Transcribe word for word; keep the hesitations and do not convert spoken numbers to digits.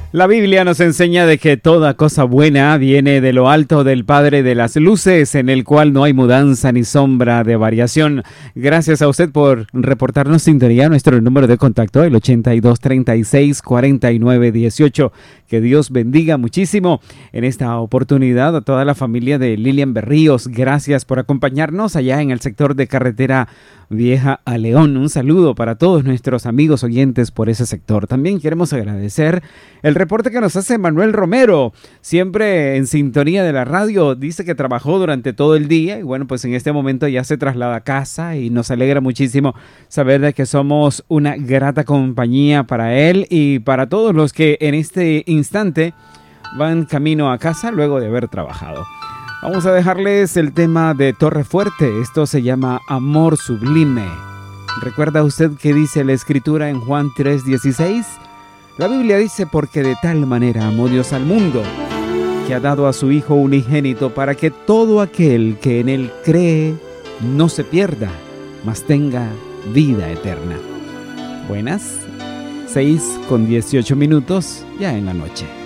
La Biblia nos enseña de que toda cosa buena viene de lo alto del Padre de las Luces, en el cual no hay mudanza ni sombra de variación. Gracias a usted por reportarnos sintonía. Nuestro número de contacto, el ochenta y dos, treinta y seis, cuarenta y nueve, dieciocho. Que Dios bendiga muchísimo en esta oportunidad a toda la familia de Lilian Berríos. Gracias por acompañarnos allá en el sector de Carretera Vieja a León. Un saludo para todos nuestros amigos oyentes por ese sector. También queremos agradecer el reporte que nos hace Manuel Romero, siempre en sintonía de la radio. Dice que trabajó durante todo el día y bueno, pues en este momento ya se traslada a casa y nos alegra muchísimo saber de que somos una grata compañía para él y para todos los que en este instante van camino a casa luego de haber trabajado. Vamos a dejarles el tema de Torre Fuerte. Esto se llama Amor Sublime. ¿Recuerda usted qué dice la Escritura en Juan tres dieciséis? La Biblia dice: porque de tal manera amó Dios al mundo, que ha dado a su Hijo unigénito, para que todo aquel que en él cree no se pierda, mas tenga vida eterna. Buenas, seis con dieciocho minutos ya en la noche.